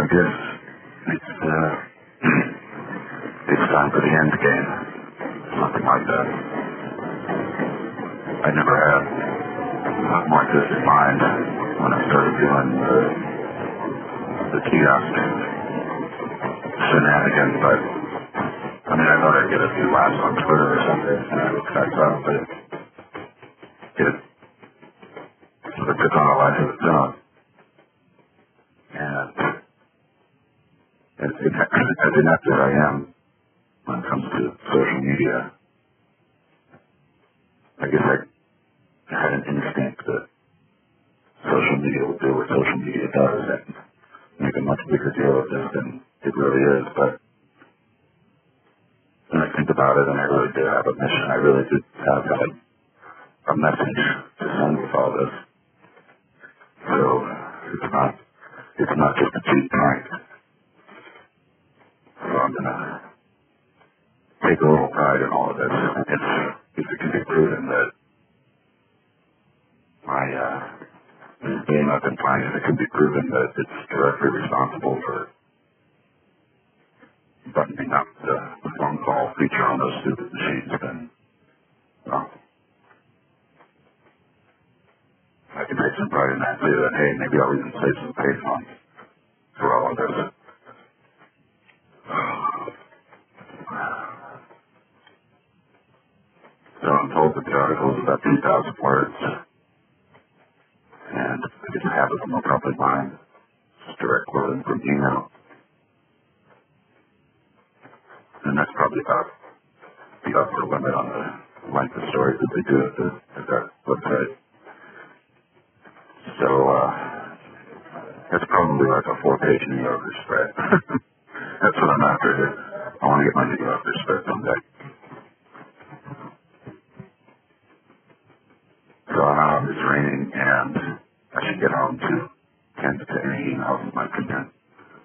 guess it's time for the end game. Something like that. I never had something like this in mind when I started doing the kiosk shenanigans, but I mean, I thought I'd get a few laughs on Twitter or something, and I looked back up, but it sort of took on a life of its own. And as inept as I am when it comes to social media, I guess I had an instinct that social media would do what social media does and make a much bigger deal of this than it really is. But when I think about it, and I really did have a mission, I really did have a message to send with all this. So it's not just a cheap prank. So I'm gonna take a little pride in all of this. If it can be proven that my game I've been playing, if it can be proven that it's directly responsible for buttoning up the phone call feature on those stupid machines, then well, I can take some pride in that too. And hey, maybe I'll even save some pay funds for all of this. So I'm told that the article is about 2,000 words, and I just half of them are probably mine. Just direct quoting from email. And that's probably about the upper limit on the length of stories that they do at that website. So, that's probably like a 4-page New Yorker spread. That's what I'm after here. I want to get my New Yorker spread someday. So I'm out, it's raining, and I should get home to tend to any emails in my content.